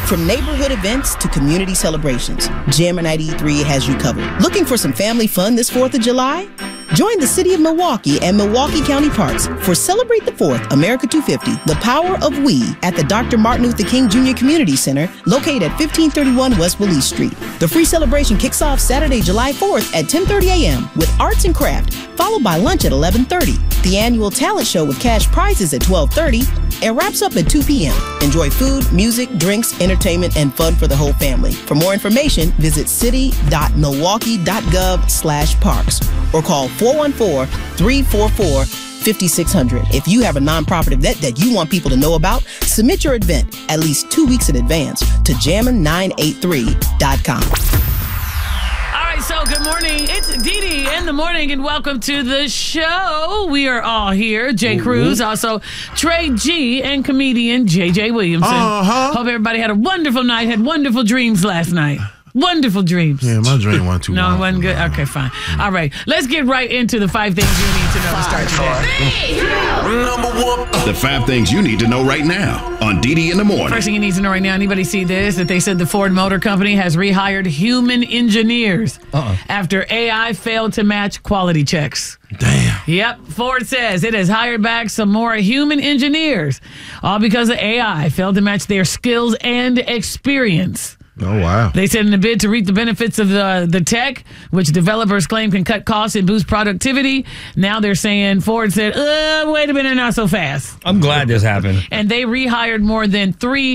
From neighborhood events to community celebrations, Jammer 93 has you covered. Looking for some family fun this 4th of July? Join the City of Milwaukee and Milwaukee County Parks for Celebrate the 4th, America 250, The Power of We at the Dr. Martin Luther King Jr. Community Center, located at 1531 West Willie Street. The free celebration kicks off Saturday, July 4th at 10:30 a.m. with arts and craft, followed by lunch at 11:30. The annual talent show with cash prizes at 12:30 and wraps up at 2 p.m. Enjoy food, music, drinks, entertainment, and fun for the whole family. For more information, visit city.milwaukee.gov/parks or call 414-344-5600. If you have a nonprofit event that you want people to know about, submit your event at least 2 weeks in advance to jammin983.com. So good morning. It's Dee Dee in the morning, and welcome to the show. We are all here. Jay Cruz, also Trey G, and comedian JJ Williamson. Hope everybody had a wonderful night, had wonderful dreams last night. Wonderful dreams. Yeah, my dream wasn't too No, long. it wasn't good? Okay, fine. All right, let's get right into the 5 things you need to know to start today. The 5 things you need to know right now on Dee Dee in the morning. First thing you need to know right now, anybody see this? That they said the Ford Motor Company has rehired human engineers after AI failed to match quality checks. Damn. Yep, Ford says it has hired back some more human engineers, all because the AI failed to match their skills and experience. Oh, wow. They said in a bid to reap the benefits of the tech, which developers claim can cut costs and boost productivity, now they're saying Ford said, wait a minute, not so fast. I'm glad this happened. And they rehired more than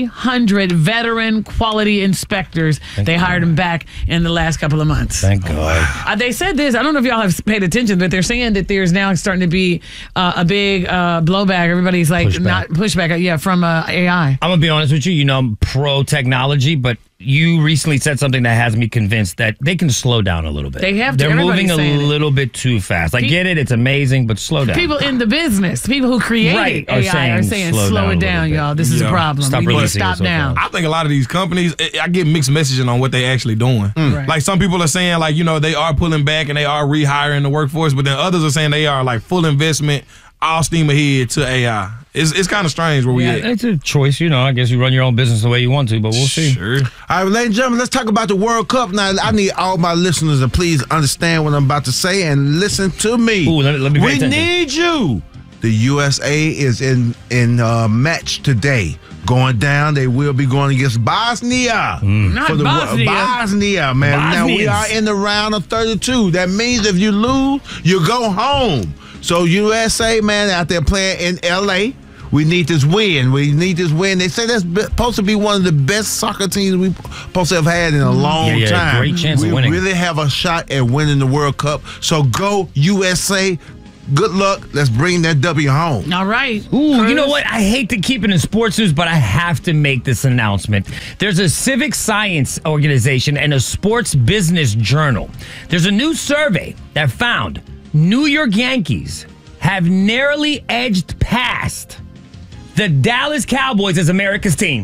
300 veteran quality inspectors. They hired them back in the last couple of months. Thank God. They said this, I don't know if y'all have paid attention, but they're saying that there's now starting to be a big blowback. Everybody's like, pushback, from AI. I'm going to be honest with you. You know, I'm pro technology, but you recently said something that has me convinced that they can slow down a little bit. They have to. They're moving a saying little bit too fast. I get it. It's amazing, but slow down. People in the business, people who created AI are saying slow it down, y'all. This is a problem. Stop we need to releasing stop it so now. I think a lot of these companies, I get mixed messaging on what they actually doing. Right. Like some people are saying, like, they are pulling back and they are rehiring the workforce, but then others are saying they are like full investment, all steam ahead to AI. It's kind of strange where we at. It's a choice, I guess you run your own business the way you want to, but we'll see. Sure. All right, ladies and gentlemen, let's talk about the World Cup. Now, I need all my listeners to please understand what I'm about to say and listen to me. Ooh, let me pay we attention. need you. The USA is in match today. Going down, they will be going against Bosnia. Not Bosnia. Bosnia, man. Now, we are in the round of 32. That means if you lose, you go home. So, USA, man, out there playing in L.A., we need this win. We need this win. They say that's supposed to be one of the best soccer teams we've supposed to have had in a long time. Great chance of winning. We really have a shot at winning the World Cup. So go USA. Good luck. Let's bring that W home. All right. Ooh, Cruz. you know what? I hate to keep it in sports news, but I have to make this announcement. There's a civic science organization and a sports business journal. There's a new survey that found New York Yankees have narrowly edged past the Dallas Cowboys as America's team.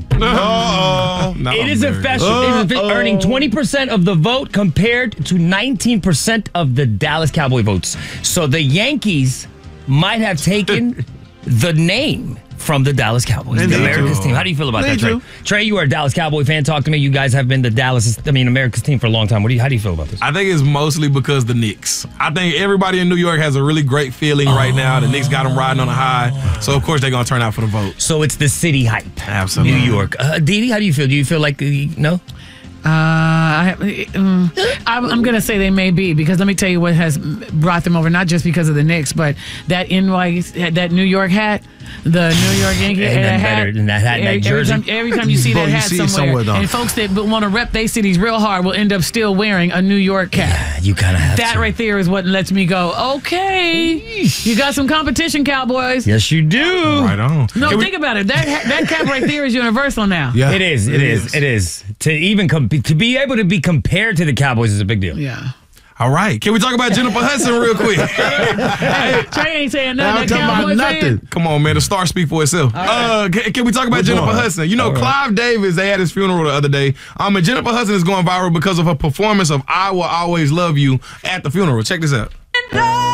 It is official. It is earning 20% of the vote compared to 19% of the Dallas Cowboy votes. So the Yankees might have taken the name from the Dallas Cowboys, the America's team. How do you feel about that, Trey? Trey, you are a Dallas Cowboy fan. Talk to me. You guys have been the America's team for a long time. How do you feel about this? I think it's mostly because the Knicks. I think everybody in New York has a really great feeling right now. The Knicks got them riding on a high. So, of course, they're going to turn out for the vote. So it's the city hype. Absolutely. New York. Dee Dee, how do you feel? Do you feel like, no? I'm going to say they may be, because let me tell you what has brought them over, not just because of the Knicks, but that that New York hat, the New York Yankee hat. Better than that hat and that jersey. Every time you see that hat somewhere, and folks that want to rep their cities real hard will end up still wearing a New York cap. Yeah, you kind of have that to. right there is what lets me go, okay, you got some competition, Cowboys. Yes, you do. Right on. No, think about it. That cap right there is universal now. Yeah, it is. To even to be able to be compared to the Cowboys is a big deal. Yeah. All right. Can we talk about Jennifer Hudson real quick? Trey ain't saying nothing. I'm talking about nothing. Come on, man. The star speak for itself. Can we talk about Jennifer Hudson? Clive Davis, they had his funeral the other day. And Jennifer Hudson is going viral because of her performance of I Will Always Love You at the funeral. Check this out.